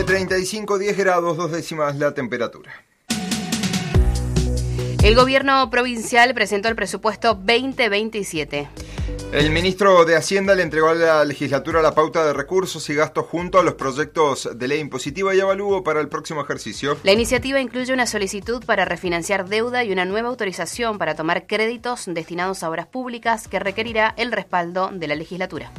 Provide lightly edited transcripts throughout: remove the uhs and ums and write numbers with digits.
7:35, 10 grados, 2 décimas la temperatura. El gobierno provincial presentó el presupuesto 2027. El ministro de Hacienda le entregó a la legislatura la pauta de recursos y gastos junto a los proyectos de ley impositiva y avalúo para el próximo ejercicio. La iniciativa incluye una solicitud para refinanciar deuda y una nueva autorización para tomar créditos destinados a obras públicas que requerirá el respaldo de la legislatura.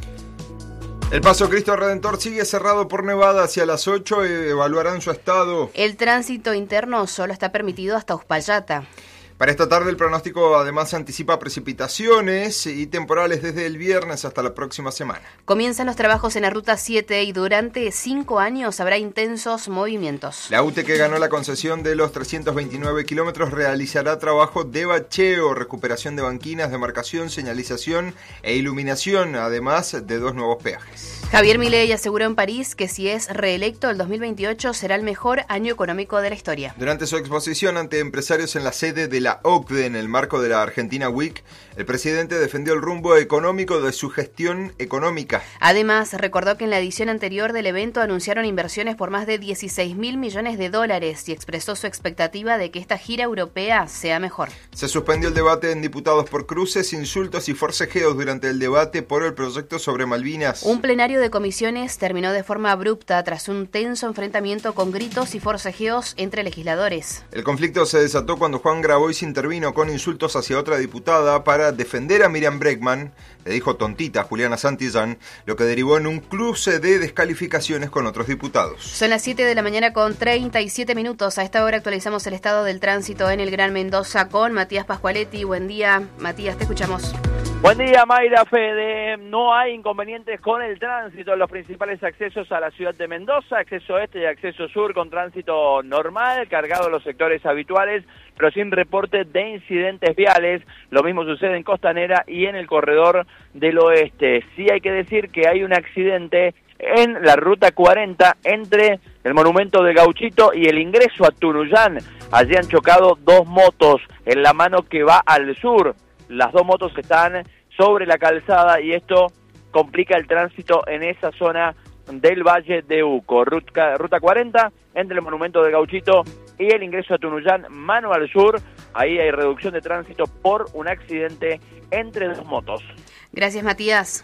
El Paso Cristo Redentor sigue cerrado por nevada hacia las 8. Evaluarán su estado. El tránsito interno solo está permitido hasta Uspallata. Para esta tarde el pronóstico además anticipa precipitaciones y temporales desde el viernes hasta la próxima semana. Comienzan los trabajos en la Ruta 7 y durante 5 años habrá intensos movimientos. La UTE, que ganó la concesión de los 329 kilómetros, realizará trabajo de bacheo, recuperación de banquinas, demarcación, señalización e iluminación, además de 2 nuevos peajes. Javier Milei aseguró en París que si es reelecto, el 2028 será el mejor año económico de la historia. Durante su exposición ante empresarios en la sede de la OCDE en el marco de la Argentina Week, el presidente defendió el rumbo económico de su gestión económica. Además, recordó que en la edición anterior del evento anunciaron inversiones por más de 16.000 millones de dólares y expresó su expectativa de que esta gira europea sea mejor. Se suspendió el debate en diputados por cruces, insultos y forcejeos durante el debate por el proyecto sobre Malvinas. Un plenario de comisiones terminó de forma abrupta tras un tenso enfrentamiento con gritos y forcejeos entre legisladores. El conflicto se desató cuando Juan Grabois intervino con insultos hacia otra diputada para defender a Miriam Bregman, le dijo tontita a Juliana Santillán, lo que derivó en un cruce de descalificaciones con otros diputados. Son las 7 de la mañana con 37 minutos. A esta hora actualizamos el estado del tránsito en el Gran Mendoza con Matías Pascualetti. Buen día, Matías, te escuchamos. Buen día, Mayra, Fede. No hay inconvenientes con el tránsito en los principales accesos a la ciudad de Mendoza, acceso este y acceso sur con tránsito normal, cargado en los sectores habituales, pero sin reporte de incidentes viales. Lo mismo sucede en Costanera y en el corredor del oeste. Sí hay que decir que hay un accidente en la ruta 40 entre el monumento del Gauchito y el ingreso a Tunuyán. Allí han chocado 2 motos en la mano que va al sur. Las 2 motos están sobre la calzada y esto complica el tránsito en esa zona del Valle de Uco. Ruta 40, entre el monumento del Gauchito y el ingreso a Tunuyán, mano al sur. Ahí hay reducción de tránsito por un accidente entre 2 motos. Gracias, Matías.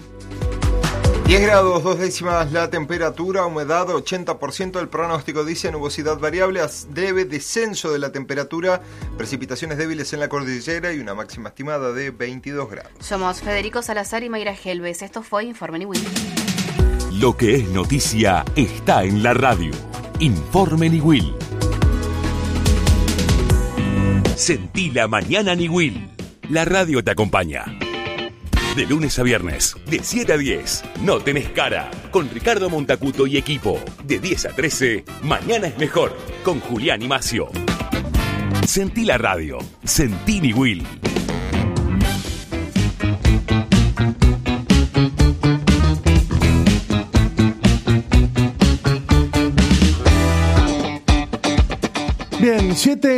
10 grados, 2 décimas la temperatura, humedad 80%, el pronóstico dice nubosidad variable, debe descenso de la temperatura, precipitaciones débiles en la cordillera y una máxima estimada de 22 grados. Somos Federico Salazar y Mayra Helves. Esto fue Informe Niwil. Lo que es noticia está en la radio. Informe Niwil. Sentí la mañana Niwil. La radio te acompaña. De lunes a viernes, de 7 a 10, No Tenés Cara, con Ricardo Montacuto y equipo. De 10 a 13, Mañana es Mejor, con Julián y Macio. Sentí la radio, sentí Niwil. Bien,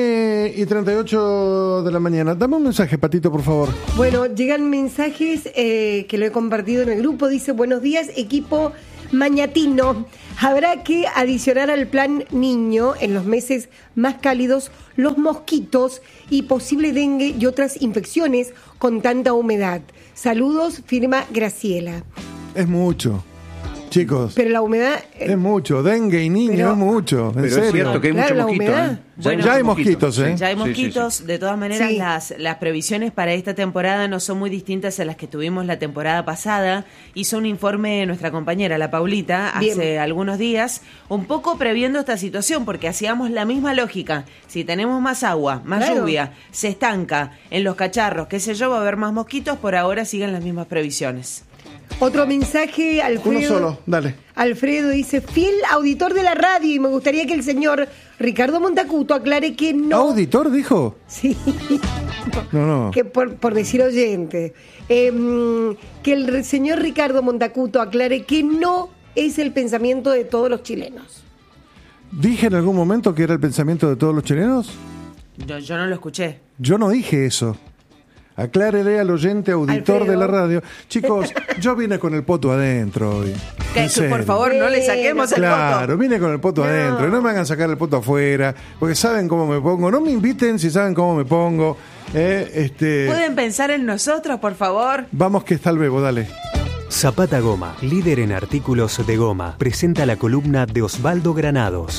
7:38 de la mañana. Dame un mensaje, Patito, por favor. Bueno, llegan mensajes que lo he compartido en el grupo. Dice, buenos días, equipo mañatino. Habrá que adicionar al plan niño en los meses más cálidos los mosquitos y posible dengue y otras infecciones con tanta humedad. Saludos, firma Graciela. Es mucho. Chicos, pero la humedad es mucho, dengue y niño es mucho, en pero serio. Es cierto que hay mucho mosquito, Bueno, ya hay mosquitos, ¿eh? Ya hay mosquitos, sí. De todas maneras Sí. las previsiones para esta temporada no son muy distintas a las que tuvimos la temporada pasada. Hizo un informe nuestra compañera, la Paulita, hace algunos días, un poco previendo esta situación, porque hacíamos la misma lógica. Si tenemos más agua, más lluvia, se estanca en los cacharros, qué sé yo, va a haber más mosquitos, por ahora siguen las mismas previsiones. Otro mensaje, Alfredo. Uno solo, dale. Alfredo dice, fiel auditor de la radio y me gustaría que el señor Ricardo Montacuto aclare que no... ¿Auditor dijo? Sí. No. Que por decir oyente. Que el señor Ricardo Montacuto aclare que no es el pensamiento de todos los chilenos. ¿Dije en algún momento que era el pensamiento de todos los chilenos? Yo no lo escuché. Yo no dije eso. Aclárele al oyente auditor Alfredo. de la radio. Chicos, yo vine con el poto adentro hoy. En serio. Por favor, no le saquemos el Claro, voto. vine con el poto adentro. No me hagan sacar el poto afuera, porque saben cómo me pongo. No me inviten si saben cómo me pongo. ¿Pueden pensar en nosotros, por favor? Vamos que está el bebo, dale. Zapata Goma, líder en artículos de goma, presenta la columna de Osvaldo Granados.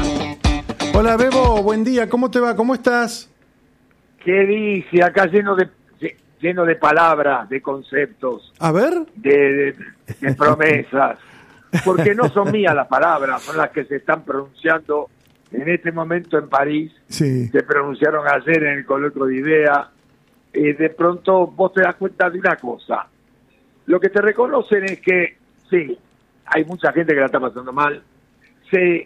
Hola, Bebo, buen día. ¿Cómo te va? ¿Cómo estás? ¿Qué dice? Acá lleno de palabras, de conceptos, A ver. de promesas. Porque no son mías las palabras, son las que se están pronunciando en este momento en París. Sí. Se pronunciaron ayer en el coloquio de idea. De pronto vos te das cuenta de una cosa. Lo que te reconocen es que, sí, hay mucha gente que la está pasando mal. Sí,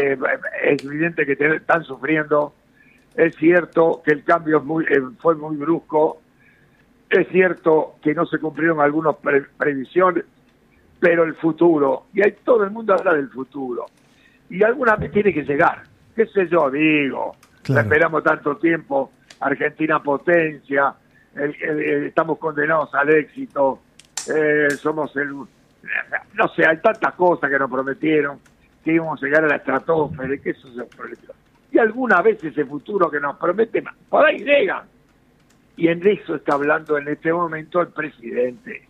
es evidente que están sufriendo. Es cierto que el cambio fue muy brusco. Es cierto que no se cumplieron algunas previsiones, pero el futuro, y ahí todo el mundo habla del futuro, y alguna vez tiene que llegar. ¿Qué sé yo? Digo, Claro. Esperamos tanto tiempo, Argentina potencia, estamos condenados al éxito, somos no sé, hay tantas cosas que nos prometieron, que íbamos a llegar a la estratosfera, que eso se prometió. Y alguna vez ese futuro que nos prometen, por ahí llegan. Y en eso está hablando en este momento el presidente,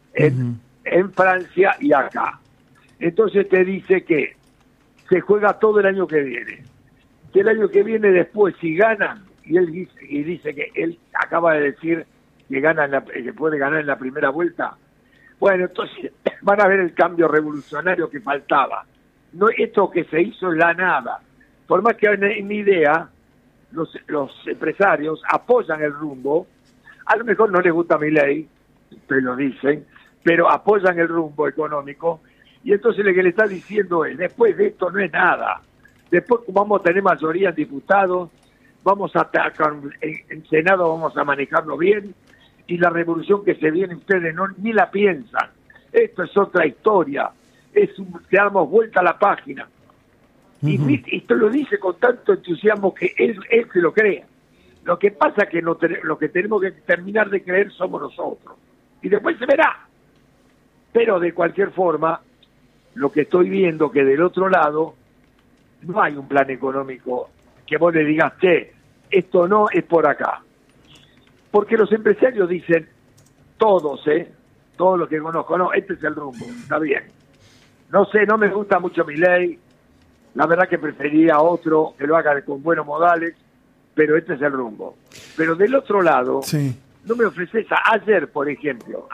en Francia y acá. Entonces te dice que se juega todo el año que viene. Que el año que viene después, si ganan, y él dice que él acaba de decir que puede ganar en la primera vuelta. Bueno, entonces van a ver el cambio revolucionario que faltaba. No, esto que se hizo es la nada. Por más que en mi idea, los empresarios apoyan el rumbo. A lo mejor no les gusta Milei, te lo dicen, pero apoyan el rumbo económico. Y entonces lo que le está diciendo es, después de esto no es nada. Después vamos a tener mayoría en diputados, en Senado vamos a manejarlo bien, y la revolución que se viene ustedes ni la piensan. Esto es otra historia, te damos vuelta a la página. Y esto lo dice con tanto entusiasmo que él se lo cree. Lo que pasa es que lo que tenemos que terminar de creer somos nosotros. Y después se verá. Pero de cualquier forma, lo que estoy viendo que del otro lado no hay un plan económico que vos le digas, esto no es por acá. Porque los empresarios dicen, todos los que conozco, no, este es el rumbo, está bien. No sé, no me gusta mucho Milei, la verdad que preferiría otro que lo haga con buenos modales, pero este es el rumbo. Pero del otro lado, Sí. no me ofreces ayer, por ejemplo,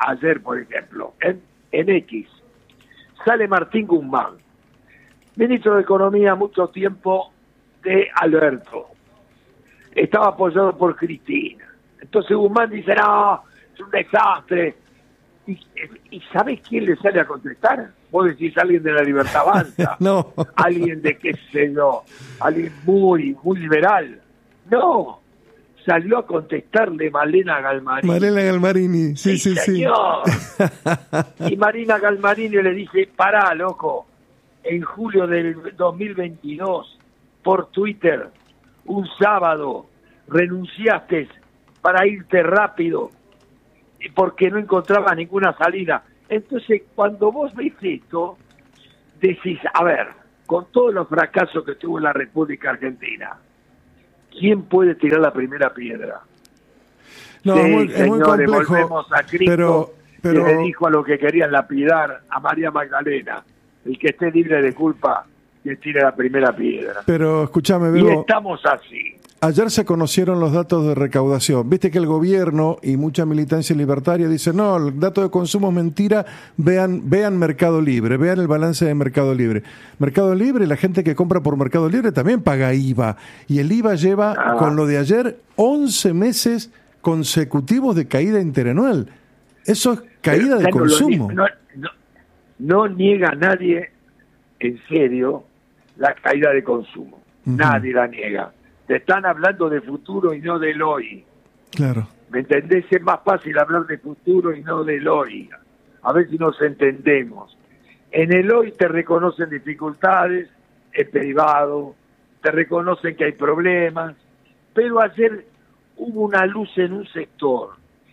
en X, sale Martín Guzmán, ministro de Economía mucho tiempo de Alberto. Estaba apoyado por Cristina. Entonces Guzmán dice, no, es un desastre. ¿Y sabés quién le sale a contestar? Vos decís alguien de la Libertad Avanza. No. Alguien de qué sé yo, alguien muy, muy liberal. No, salió a contestarle Malena Galmarini. Malena Galmarini, sí. Señor. Y Marina Galmarini le dice, pará, loco, en julio del 2022, por Twitter, un sábado, renunciaste para irte rápido, porque no encontraba ninguna salida. Entonces, cuando vos ves esto, decís, a ver, con todos los fracasos que tuvo la República Argentina, ¿quién puede tirar la primera piedra? No, Sí, es muy señores, complejo. volvemos a Cristo, Pero que le dijo a los que querían lapidar a María Magdalena, el que esté libre de culpa, que tire la primera piedra. Pero escúchame, Y Bebo. estamos así. Ayer se conocieron los datos de recaudación. Viste que el gobierno y mucha militancia libertaria dicen, no, el dato de consumo es mentira, vean Mercado Libre, vean el balance de Mercado Libre. Mercado Libre, la gente que compra por Mercado Libre también paga IVA. Y el IVA lleva, con lo de ayer, 11 meses consecutivos de caída interanual. Eso es caída de consumo. No niega nadie, en serio, la caída de consumo. Nadie la niega. Te están hablando de futuro y no del hoy. Claro. ¿Me entendés? Es más fácil hablar de futuro y no del hoy. A ver si nos entendemos. En el hoy te reconocen dificultades, en privado, te reconocen que hay problemas, pero ayer hubo una luz en un sector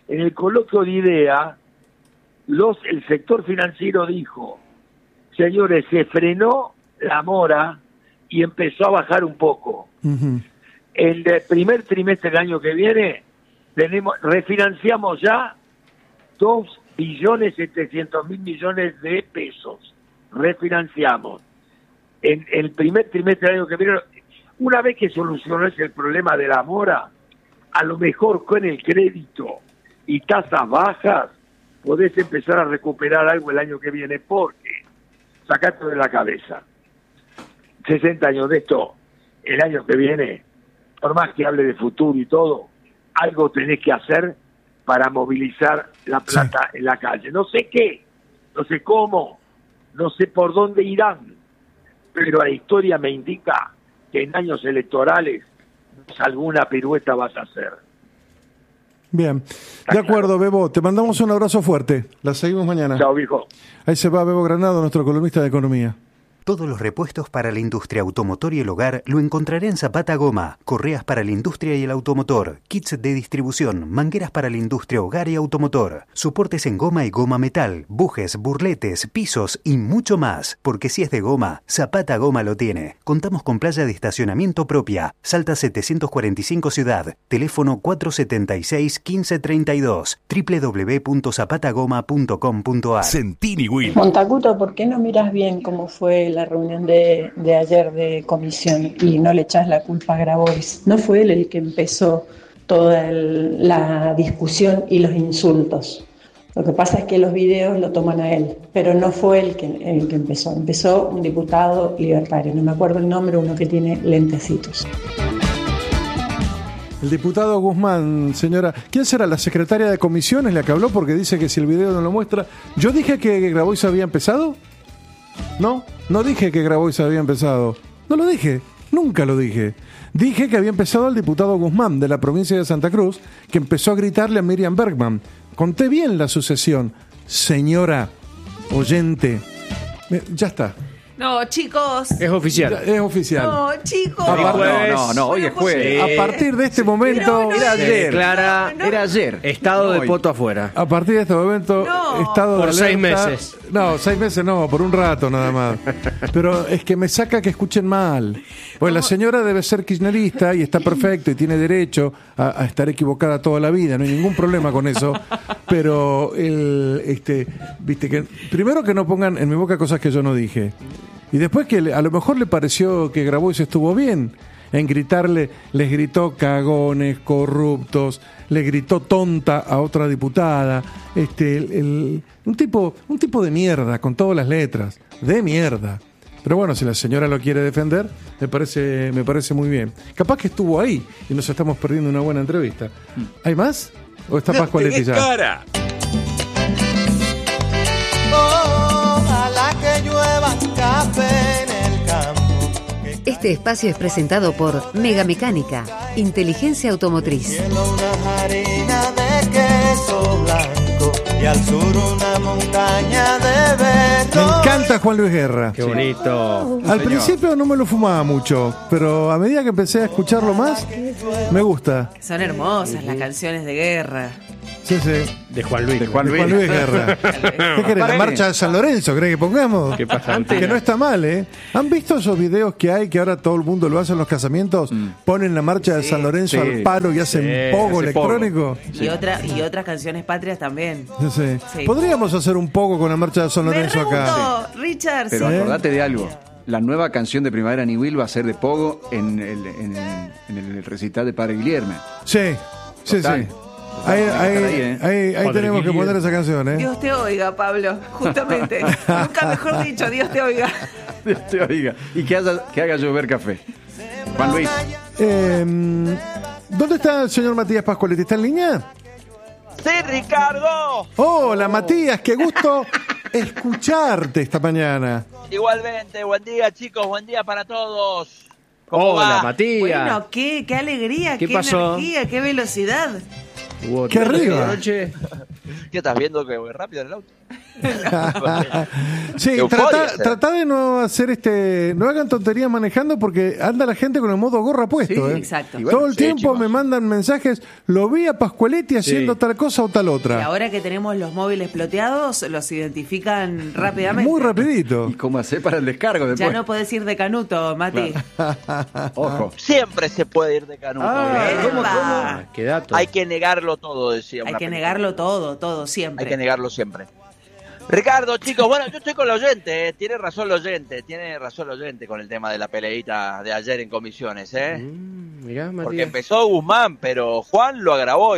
en el coloquio de idea, el sector financiero dijo, señores, se frenó la mora y empezó a bajar un poco. Uh-huh. En el primer trimestre del año que viene, refinanciamos ya 2.700.000 millones de pesos. Refinanciamos. En el primer trimestre del año que viene, una vez que solucionó el problema de la mora, a lo mejor con el crédito y tasas bajas, podés empezar a recuperar algo el año que viene, porque, sacate de la cabeza, 60 años de esto, el año que viene, por más que hable de futuro y todo, algo tenés que hacer para movilizar la plata en la calle. No sé qué, no sé cómo, no sé por dónde irán, pero la historia me indica que en años electorales alguna pirueta vas a hacer. Bien, de acuerdo, Bebo, te mandamos un abrazo fuerte, la seguimos mañana. Chao, viejo. Ahí se va Bebo Granado, nuestro columnista de economía. Todos los repuestos para la industria automotor y el hogar lo encontraré en Zapata Goma. Correas para la industria y el automotor, kits de distribución, mangueras para la industria, hogar y automotor, soportes en goma y goma metal, bujes, burletes, pisos y mucho más. Porque si es de goma, Zapata Goma lo tiene. Contamos con playa de estacionamiento propia. Salta 745 Ciudad. Teléfono 476-1532. www.zapatagoma.com.ar. Sentini Will. Montacuto, ¿por qué no miras bien cómo fue la reunión de ayer de comisión y no le echás la culpa a Grabois? No fue él el que empezó toda la discusión y los insultos. Lo que pasa es que los videos lo toman a él, pero no fue el que empezó. Empezó un diputado libertario, no me acuerdo el nombre, uno que tiene lentecitos. El diputado Guzmán, señora, ¿quién será? ¿La secretaria de comisiones la que habló? Porque dice que si el video no lo muestra... ¿Yo dije que Grabois había empezado? No dije que Grabois había empezado. No lo dije, nunca lo dije. Dije que había empezado el diputado Guzmán de la provincia de Santa Cruz, que empezó a gritarle a Miriam Bergman. Conté bien la sucesión, señora oyente. Ya está. No, chicos. Es oficial. Es oficial. No, chicos. No, hoy es jueves. A partir de este momento... Era ayer. Clara, era ayer. Estado de poto afuera. A partir de este momento, estado por de 6 alerta. meses. No, 6 meses no, por un rato nada más. Pero es que me saca que escuchen mal. Pues la señora debe ser kirchnerista y está perfecto y tiene derecho a estar equivocada toda la vida, no hay ningún problema con eso. Pero viste que primero que no pongan en mi boca cosas que yo no dije. Y después que a lo mejor le pareció que Grabois estuvo bien en gritarle, les gritó cagones, corruptos, le gritó tonta a otra diputada, un tipo de mierda con todas las letras, de mierda. Pero bueno, si la señora lo quiere defender, me parece muy bien. Capaz que estuvo ahí y nos estamos perdiendo una buena entrevista. ¿Hay más? ¿O está Pascualetti ya? Cara. Ojalá que llueva café en el campo. Este espacio es presentado por Mega Mecánica, inteligencia automotriz. Cielo, una harina de queso blanco y al sur una montaña de berro. Me encanta Juan Luis Guerra. Qué bonito. Al principio no me lo fumaba mucho, pero a medida que empecé a escucharlo más, me gusta. Son hermosas las canciones de guerra. Sí. De Juan Luis. De Juan Luis Guerra. ¿Qué querés? ¿La marcha de San Lorenzo? ¿Cree que pongamos? ¿Qué pasa? Que no está mal, ¿eh? ¿Han visto esos videos que hay que ahora todo el mundo lo hace en los casamientos? Ponen la marcha de San Lorenzo al palo y hacen pogo electrónico. Y otras canciones patrias también. Sí. Podríamos hacer un poco con la marcha de San Lorenzo acá. Richard. Pero acordate de algo. La nueva canción de Primavera Niwil va a ser de pogo en el recital de Padre Guillermo. Sí. Ahí tenemos que poner esa canción, ¿eh? Dios te oiga, Pablo, justamente. Nunca mejor dicho, Dios te oiga. Dios te oiga. Y que haga llover café. Juan Luis. ¿Dónde está el señor Matías Pascualetti? ¿Está en línea? Sí, Ricardo. Hola, Matías, qué gusto escucharte esta mañana. Igualmente, buen día, chicos, buen día para todos. Hola, Matías. Bueno, qué alegría, qué pasó? energía, qué velocidad. ¡Qué arriba! ¿Qué estás viendo que voy rápido en el auto? Sí, trata de no hacer no hagan tonterías manejando porque anda la gente con el modo gorra puesto. Sí, exacto. Bueno, todo el tiempo chicos, me mandan mensajes, lo vi a Pascualetti haciendo tal cosa o tal otra. Y ahora que tenemos los móviles ploteados, los identifican rápidamente. Muy rapidito. ¿Y cómo hacer para el descargo después? Ya no podés ir de canuto, Mati. Claro. Ojo. Siempre se puede ir de canuto. ¿Cómo? Qué dato. Hay que negarlo todo, decía. Hay que negarlo todo, siempre. Hay que negarlo siempre. Ricardo, chicos, bueno, yo estoy con el oyente, tiene razón el oyente con el tema de la peleita de ayer en comisiones, Mirá, Matías. Porque empezó Guzmán, pero Juan lo agravó.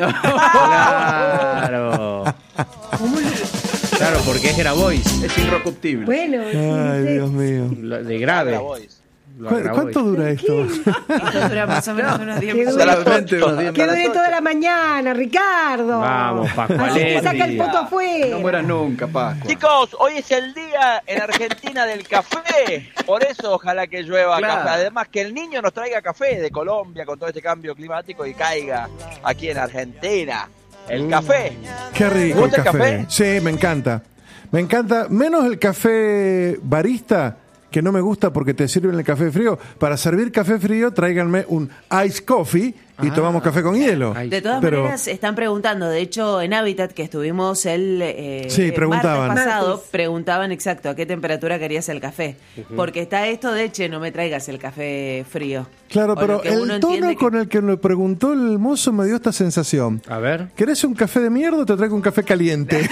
Claro. Claro, porque es Grabois. Es irrecuptible. Bueno, ay, Dios mío. De grave. ¿Cuánto dura esto? Esto dura más o menos unos 10 minutos. Que dure toda la mañana, Ricardo. Vamos, Pascualetti. Así que saca el poto afuera. No mueras nunca, Pascua. Chicos, hoy es el día en Argentina del café. Por eso ojalá que llueva café. Además que el niño nos traiga café de Colombia con todo este cambio climático y caiga aquí en Argentina. El café. Qué rico el ¿Gusta café. Sí, me encanta. Me encanta. Menos el café barista, que no me gusta porque te sirven el café frío. Para servir café frío, tráiganme un ice coffee y tomamos café con hielo. De todas maneras, están preguntando. De hecho, en Hábitat, que estuvimos el preguntaban. martes pasado, preguntaban exacto a qué temperatura querías el café. Porque está esto de, no me traigas el café frío. Claro, pero el tono con el que me preguntó el mozo me dio esta sensación. A ver. ¿Querés un café de mierda o te traigo un café caliente?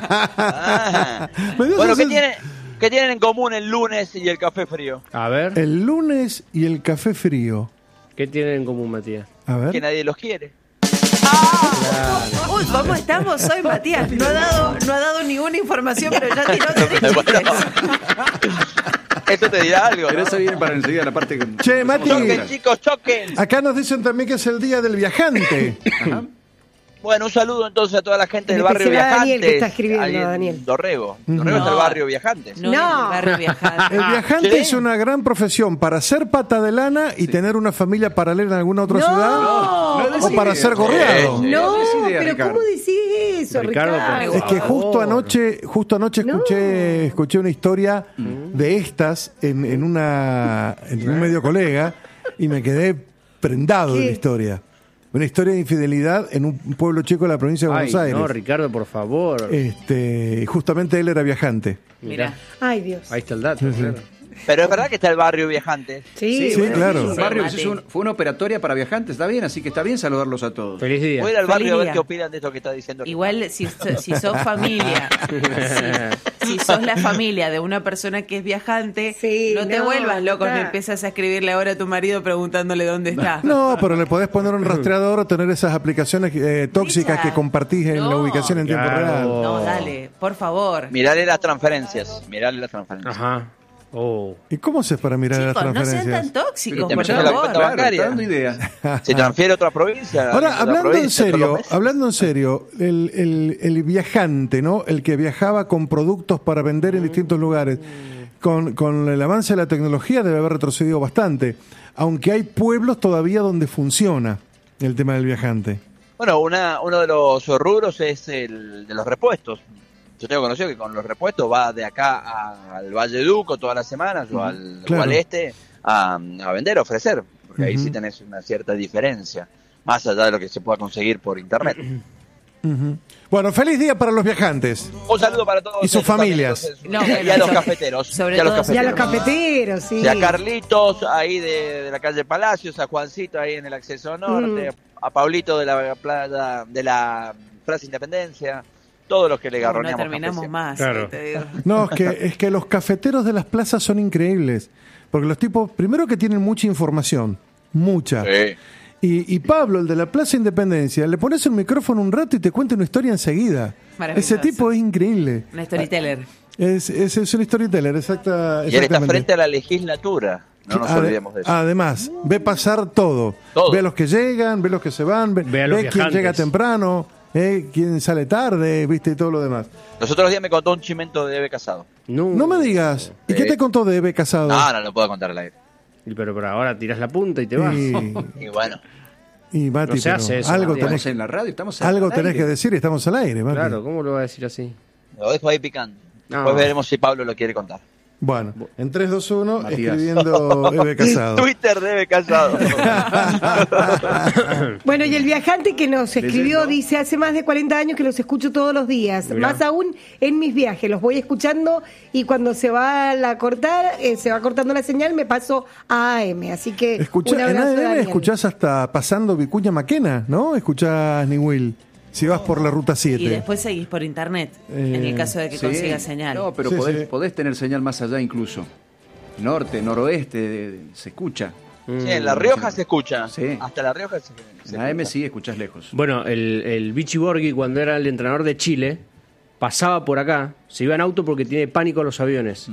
Bueno, ¿qué tienen en común el lunes y el café frío? A ver. El lunes y el café frío. ¿Qué tienen en común, Matías? A ver. Que nadie los quiere. Uy, ¿cómo estamos hoy, Matías? No ha dado ninguna información, pero ya tiró Esto te dirá algo. Pero eso viene para enseguida la parte que... Che, Mati. Choquen, chicos, choquen. Acá nos dicen también que es el día del viajante. Ajá. Bueno, un saludo entonces a toda la gente del barrio especial a Viajantes. Daniel, que está escribiendo, ahí en Daniel. Dorrego. Dorrego está el barrio Viajantes. No. El barrio Viajantes. El viajante ¿Sí? es una gran profesión para ser pata de lana y tener una familia paralela en alguna otra ciudad o para ser gorreado. No, idea, pero Ricardo. ¿cómo decís eso, Ricardo? Es que justo anoche escuché una historia de estas en un medio colega y me quedé prendado de la historia. Una historia de infidelidad en un pueblo chico de la provincia de Buenos Aires. No, Ricardo, por favor. Justamente él era viajante. Mirá. Ay, Dios. Ahí está el dato, claro. Pero es verdad que está el barrio Viajantes. Sí, bueno, claro. Es un barrio que fue una operatoria para viajantes, está bien, así que está bien saludarlos a todos. Feliz día. Voy a ir al barrio a ver día. qué opinan de esto que está diciendo. Igual, si sos familia, si sos la familia de una persona que es viajante, no te vuelvas loco, no empiezas a escribirle ahora a tu marido preguntándole dónde está. No, pero le podés poner un rastreador o tener esas aplicaciones tóxicas que compartís en la ubicación en tiempo real. No, dale, por favor. Mirarle las transferencias. Ajá. Oh. ¿Y cómo haces para mirar las Chicos, no transferencias? sean tan tóxicos, Te por metes en la cuenta favor. bancaria. Está dando idea. Se transfiere a otra provincia. Ahora, a la hablando provincia, en serio, el viajante, ¿no? El que viajaba con productos para vender en distintos lugares, con el avance de la tecnología debe haber retrocedido bastante, aunque hay pueblos todavía donde funciona el tema del viajante. Bueno, uno de los rubros es el de los repuestos. Yo tengo conocido que con los repuestos va de acá al Valle Duco todas las semanas o al este a vender, a ofrecer, porque ahí sí tenés una cierta diferencia, más allá de lo que se pueda conseguir por internet. Bueno, feliz día para los viajantes. Un saludo para todos y sus familias. Y a los cafeteros. Y a los cafeteros, sí. Y a Carlitos, ahí de la calle Palacios, a Juancito, ahí en el acceso norte, a Paulito de la Plaza Independencia. Todos los que le garroneamos. No terminamos más. Claro. Te digo. No, es que los cafeteros de las plazas son increíbles. Porque los tipos, primero que tienen mucha información. Mucha. Sí. Y Pablo, el de la Plaza Independencia, le pones un micrófono un rato y te cuenta una historia enseguida. Ese tipo es increíble. Un storyteller. Es un storyteller, exactamente. Y él está frente a la legislatura. No nos olvidemos de eso. Además, ve pasar todo. Ve a los que llegan, ve a los que se van, ve quién llega temprano. Quién sale tarde, viste, y todo lo demás. Los otros días me contó un chimento de Eve Casado. No me digas. ¿Y qué te contó de Eve Casado? No lo puedo contar al aire. Pero ahora tiras la punta y te vas. Y bueno. Y Mati, no se hace eso. Algo Estamos tenés, en la radio, estamos algo al tenés aire. que decir, estamos al aire, Mati. Claro, ¿cómo lo va a decir así? Lo dejo ahí picando. No. Después veremos si Pablo lo quiere contar. Bueno, en 3, 2, 1, Matías. escribiendo Eve Casado. Twitter debe Casado. Bueno, y el viajante que nos escribió Leyendo. dice, hace más de 40 años que los escucho todos los días, Mirá. más aún en mis viajes, los voy escuchando y cuando se va a cortar, se va cortando la señal, me paso a AM, así que un En abrazo de ADN Daniel. escuchás hasta pasando Vicuña Maquena, ¿no? Escuchás Niwil, si vas por la ruta 7. Y después seguís por internet, en el caso de que Sí. consigas señal. No, pero Sí, podés, sí. podés tener señal más allá incluso. Norte, noroeste, se escucha. Sí, en La Rioja se escucha. Sí. Hasta La Rioja se En AM escucha. sí escuchás lejos. Bueno, el Vichy Borghi, cuando era el entrenador de Chile, pasaba por acá, se iba en auto porque tiene pánico a los aviones.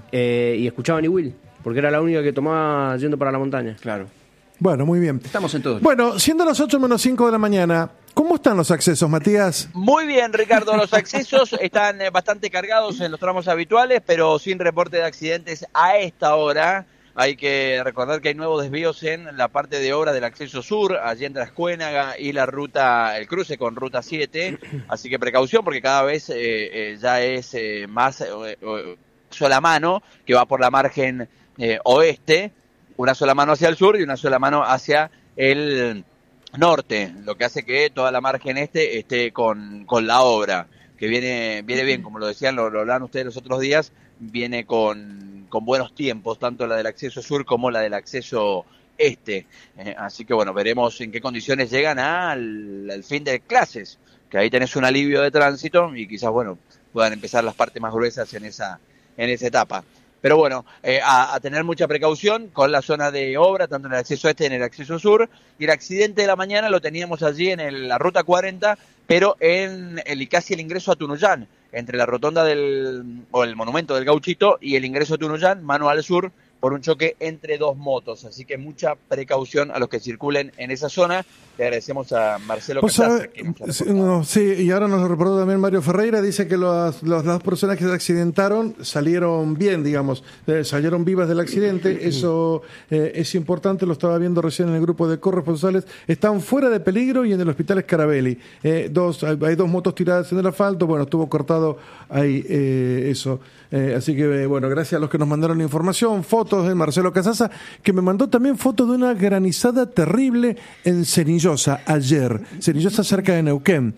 Y escuchaba ni Will, porque era la única que tomaba yendo para la montaña. Claro. Bueno, muy bien. Estamos en todos. Bueno, siendo las 8 menos 5 de la mañana, ¿cómo están los accesos, Matías? Muy bien, Ricardo. Los accesos están bastante cargados en los tramos habituales, pero sin reporte de accidentes a esta hora. Hay que recordar que hay nuevos desvíos en la parte de obra del acceso sur, allí entre Ascuénaga y la ruta, el cruce con ruta 7. Así que precaución porque cada vez ya es más sola mano que va por la margen oeste, una sola mano hacia el sur y una sola mano hacia el norte, lo que hace que toda la margen este esté con la obra, que viene bien, como lo decían, lo hablaban ustedes los otros días, viene con buenos tiempos, tanto la del acceso sur como la del acceso este. Así que bueno, veremos en qué condiciones llegan al fin de clases, que ahí tenés un alivio de tránsito y quizás, bueno, puedan empezar las partes más gruesas en esa etapa. Pero bueno, a tener mucha precaución con la zona de obra, tanto en el acceso este y en el acceso sur. Y el accidente de la mañana lo teníamos allí en la ruta 40, pero en casi el ingreso a Tunuyán, entre la rotonda o el monumento del Gauchito y el ingreso a Tunuyán, mano al sur, por un choque entre dos motos. Así que mucha precaución a los que circulen en esa zona. Le agradecemos a Marcelo Casaza. Sí, y ahora nos lo reportó también Mario Ferreira, dice que las dos personas que se accidentaron salieron bien, digamos, salieron vivas del accidente. Eso es importante, lo estaba viendo recién en el grupo de corresponsales. Están fuera de peligro y en el hospital Scarabelli. Hay dos motos tiradas en el asfalto, bueno, estuvo cortado ahí eso. Así que, bueno, gracias a los que nos mandaron información, fotos de Marcelo Casaza, que me mandó también fotos de una granizada terrible en Cenillosa ayer. Cenillosa cerca de Neuquén.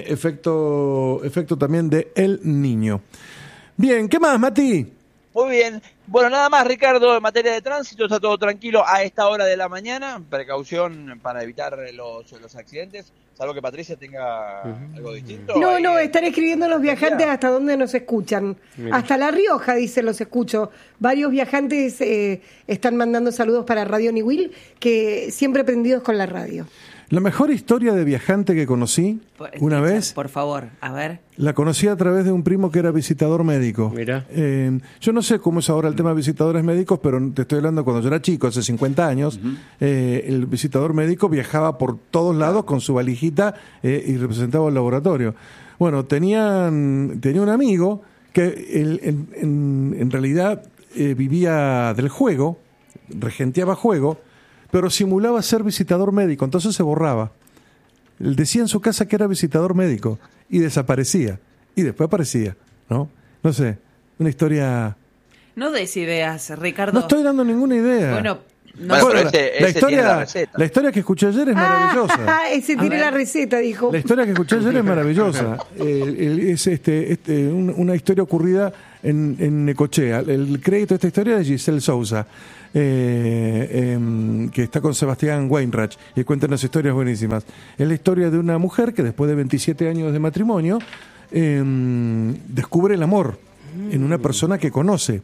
Efecto también de El Niño. Bien, ¿qué más, Mati? Muy bien. Bueno, nada más, Ricardo, en materia de tránsito está todo tranquilo a esta hora de la mañana. Precaución para evitar los accidentes, salvo que Patricia tenga algo distinto. No, están escribiendo los viajantes hasta dónde nos escuchan. Mira. Hasta La Rioja, dice, los escucho. Varios viajantes están mandando saludos para Radio Niwil, que siempre prendidos con la radio. La mejor historia de viajante que conocí una vez, Por favor, a ver. la conocí a través de un primo que era visitador médico. Mira. Yo no sé cómo es ahora el tema de visitadores médicos, pero te estoy hablando cuando yo era chico, hace 50 años, el visitador médico viajaba por todos lados con su valijita y representaba el laboratorio. Bueno, tenía un amigo que en realidad vivía del juego, regenteaba juego, pero simulaba ser visitador médico, entonces se borraba. Él decía en su casa que era visitador médico y desaparecía. Y después aparecía, ¿no? No sé, una historia... No des ideas, Ricardo. No estoy dando ninguna idea. Bueno, Bueno, pero ese tiene la receta. La historia que escuché ayer es maravillosa. Ese tiene la receta, dijo. La historia que escuché ayer es maravillosa. Es una historia ocurrida en Necochea. El crédito de esta historia es de Giselle Sousa, que está con Sebastián Weinreich y cuenta unas historias buenísimas. Es la historia de una mujer que después de 27 años de matrimonio descubre el amor en una persona que conoce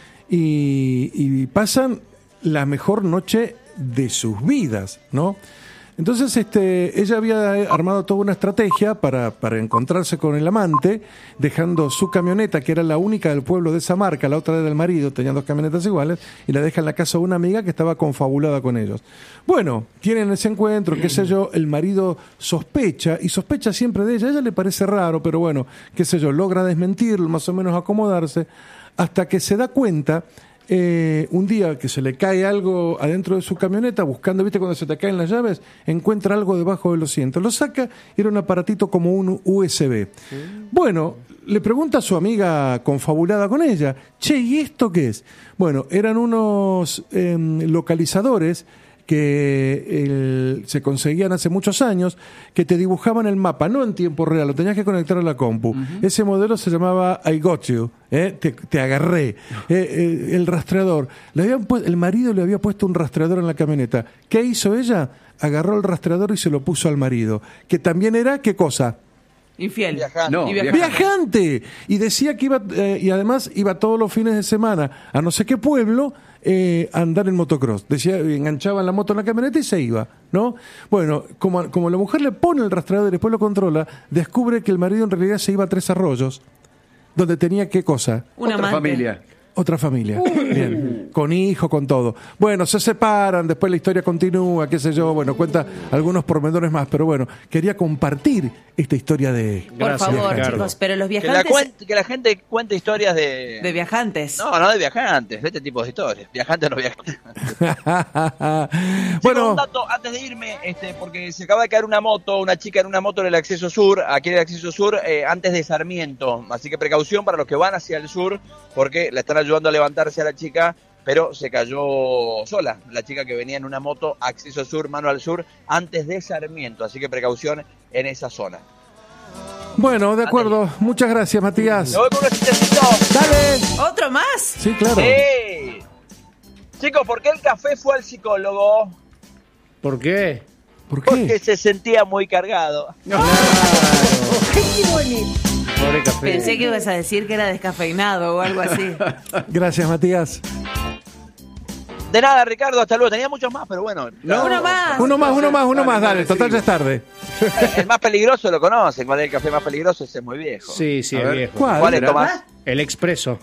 y pasan la mejor noche de sus vidas, ¿no? Entonces ella había armado toda una estrategia para encontrarse con el amante, dejando su camioneta, que era la única del pueblo de esa marca, la otra era del marido, tenían dos camionetas iguales, y la deja en la casa de una amiga que estaba confabulada con ellos. Bueno, tienen ese encuentro, qué sé yo, el marido sospecha, y sospecha siempre de ella, a ella le parece raro, pero bueno, qué sé yo, logra desmentirlo, más o menos acomodarse, hasta que se da cuenta un día que se le cae algo adentro de su camioneta, buscando, ¿viste cuando se te caen las llaves? Encuentra algo debajo del asiento. Lo saca y era un aparatito como un USB. Bueno, le pregunta a su amiga confabulada con ella, che, ¿y esto qué es? Bueno, eran unos localizadores que se conseguían hace muchos años, que te dibujaban el mapa, no en tiempo real, lo tenías que conectar a la compu. Ese modelo se llamaba I Got You, te agarré. El rastreador. El marido le había puesto un rastreador en la camioneta. ¿Qué hizo ella? Agarró el rastreador y se lo puso al marido. Que también era, ¿qué cosa? Infiel. Viajante. No, Viajante. Y decía que iba, y además iba todos los fines de semana a no sé qué pueblo a andar en motocross. Decía, enganchaban la moto en la camioneta y se iba, ¿no? Bueno, como la mujer le pone el rastreador y después lo controla, descubre que el marido en realidad se iba a Tres Arroyos, donde tenía ¿qué cosa? Otra familia. Otra familia, bien, con hijo, con todo. Bueno, se separan, después la historia continúa, qué sé yo, bueno, cuenta algunos pormenores más, pero bueno, quería compartir esta historia de... Por favor, Ricardo. chicos, pero los viajantes... Que la gente cuente historias de... De viajantes. No de viajantes, de este tipo de historias. Viajantes no viajantes. Bueno, un dato antes de irme, porque se acaba de caer una chica en una moto en el acceso sur, aquí en el acceso sur, antes de Sarmiento. Así que precaución para los que van hacia el sur, porque la están ayudando a levantarse a la chica, pero se cayó sola, la chica que venía en una moto, acceso sur, mano al sur, antes de Sarmiento, así que precaución en esa zona. bueno, de acuerdo. Muchas gracias, Matías. Me voy con un chistecito. ¡Dale! ¿Otro más? Sí, claro. Sí. Chicos, ¿por qué el café fue al psicólogo? ¿Por qué? ¿Por qué? Porque se sentía muy cargado. ¡Qué bonito! Pobre café. Pensé que ibas a decir que era descafeinado o algo así. Gracias, Matías. De nada, Ricardo, hasta luego. Tenía muchos más, pero bueno. Uno más. Uno más, dale. Total, ya es tarde. El más peligroso lo conocen. ¿Cuál es el café más peligroso? Ese es muy viejo. Sí, es viejo. ¿Cuál es, Tomás? El expreso.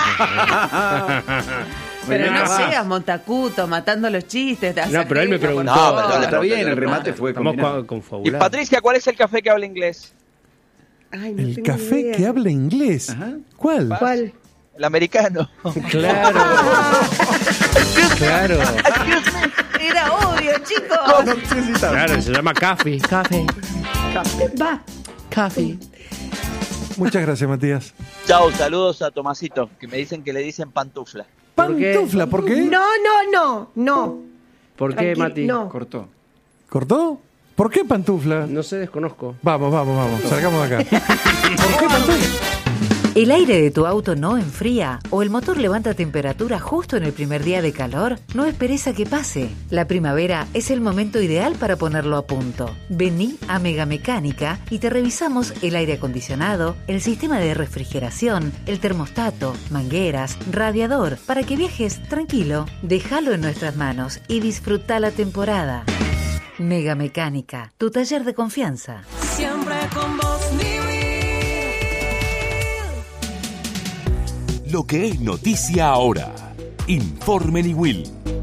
Pero no seas Montacuto, matando los chistes. No, pero él me preguntó. No, pero está bien, el remate fue Estamos combinado. Y confabulados. Patricia, ¿cuál es el café que habla inglés? Ay, no El tengo café idea. que habla inglés. ¿Cuál? ¿Cuál? El americano. Claro. Claro. Era obvio, chicos. Claro, se llama café. Va. Café. Muchas gracias, Matías. Chau, saludos a Tomasito, que me dicen que le dicen pantufla. Pantufla, ¿por qué? No. ¿Por qué, Mati? No. Cortó. ¿Cortó? ¿Por qué pantufla? No sé, desconozco. Vamos. Salgamos de acá. ¿Por qué pantufla? ¿El aire de tu auto no enfría o el motor levanta temperatura justo en el primer día de calor? No esperes a que pase. La primavera es el momento ideal para ponerlo a punto. Vení a Megamecánica y te revisamos el aire acondicionado, el sistema de refrigeración, el termostato, mangueras, radiador, para que viajes tranquilo. Déjalo en nuestras manos y disfruta la temporada. Megamecánica, tu taller de confianza. Siempre con vos, Lo que es noticia ahora. Informe Niwil.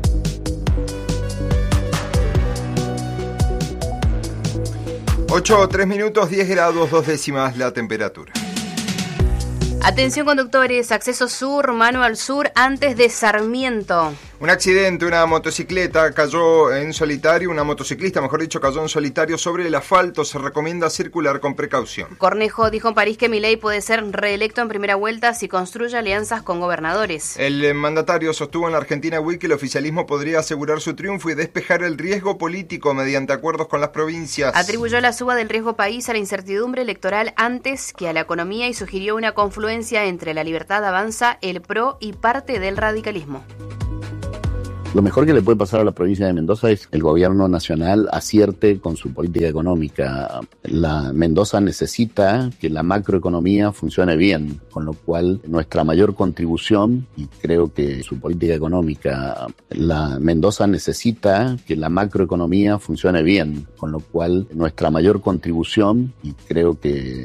8:03, 10 grados, 2 décimas la temperatura. Atención conductores, acceso sur, mano al sur, antes de Sarmiento. Un accidente, una motocicleta cayó en solitario, una motociclista, mejor dicho, cayó en solitario sobre el asfalto. Se recomienda circular con precaución. Cornejo dijo en París que Milei puede ser reelecto en primera vuelta si construye alianzas con gobernadores. El mandatario sostuvo en la Argentina Week que el oficialismo podría asegurar su triunfo y despejar el riesgo político mediante acuerdos con las provincias. Atribuyó la suba del riesgo país a la incertidumbre electoral antes que a la economía y sugirió una confluencia entre la Libertad Avanza, el PRO y parte del radicalismo. Lo mejor que le puede pasar a la provincia de Mendoza es que el gobierno nacional acierte con su política económica. La Mendoza necesita que la macroeconomía funcione bien, con lo cual nuestra mayor contribución, y creo que su política económica, la Mendoza necesita que la macroeconomía funcione bien, con lo cual nuestra mayor contribución, y creo que